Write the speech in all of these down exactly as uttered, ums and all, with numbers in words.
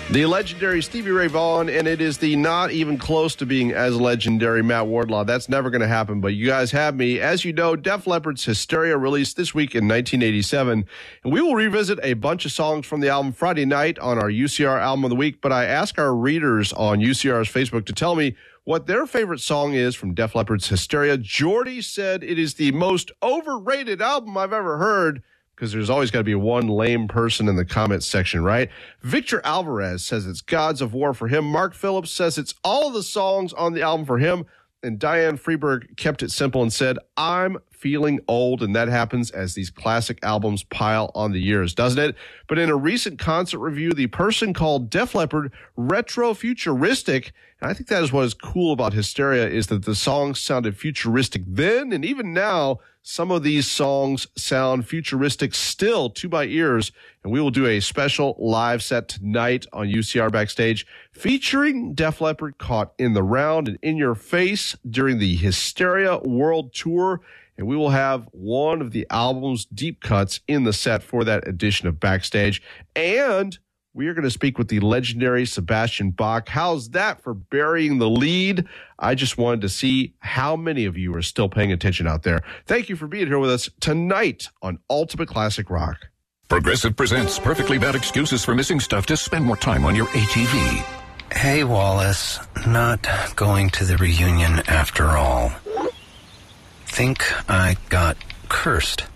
The legendary Stevie Ray Vaughan, and it is the not even close to being as legendary Matt Wardlaw. That's never going to happen, but you guys have me. As you know, Def Leppard's Hysteria released this week in nineteen eighty-seven, and we will revisit a bunch of songs from the album Friday night on our U C R Album of the Week, but I ask our readers on U C R's Facebook to tell me what their favorite song is from Def Leppard's Hysteria. Jordy said it is the most overrated album I've ever heard, because there's always got to be one lame person in the comments section, right? Victor Alvarez says it's Gods of War for him. Mark Phillips says it's all of the songs on the album for him. And Diane Freeberg kept it simple and said, I'm feeling old, and that happens as these classic albums pile on the years, doesn't it? But in a recent concert review, the person called Def Leppard retro-futuristic, and I think that is what is cool about Hysteria, is that the songs sounded futuristic then, and even now, some of these songs sound futuristic still to my ears, and we will do a special live set tonight on U C R Backstage featuring Def Leppard caught in the round and in your face during the Hysteria World Tour, and we will have one of the album's deep cuts in the set for that edition of Backstage, and we are going to speak with the legendary Sebastian Bach. How's that for burying the lead? I just wanted to see how many of you are still paying attention out there. Thank you for being here with us tonight on Ultimate Classic Rock. Progressive presents Perfectly Bad Excuses for Missing Stuff to Spend More Time on Your A T V. Hey, Wallace. Not going to the reunion after all. Think I got cursed.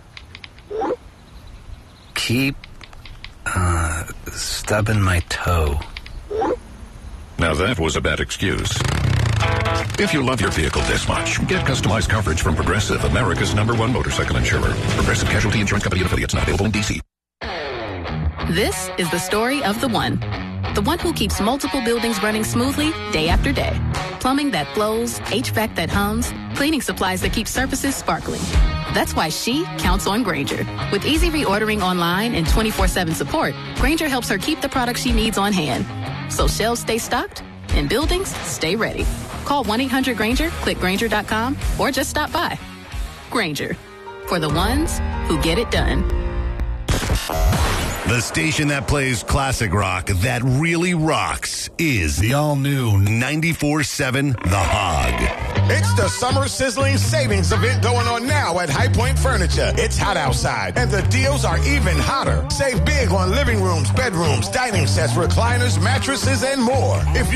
Keep Uh, stubbing my toe. Now that was a bad excuse. If you love your vehicle this much, get customized coverage from Progressive, America's number one motorcycle insurer. Progressive Casualty Insurance Company and affiliates, not available in D C. This is the story of the one. The one who keeps multiple buildings running smoothly day after day. Plumbing that flows, H V A C that hums, cleaning supplies that keep surfaces sparkling. That's why she counts on Grainger. With easy reordering online and twenty-four seven support, Grainger helps her keep the products she needs on hand. So shelves stay stocked and buildings stay ready. Call one eight hundred Grainger, click Grainger dot com, or just stop by. Grainger, for the ones who get it done. The station that plays classic rock that really rocks is the all-new ninety-four seven The Hog. It's the summer sizzling savings event going on now at High Point Furniture. It's hot outside, and the deals are even hotter. Save big on living rooms, bedrooms, dining sets, recliners, mattresses, and more. If you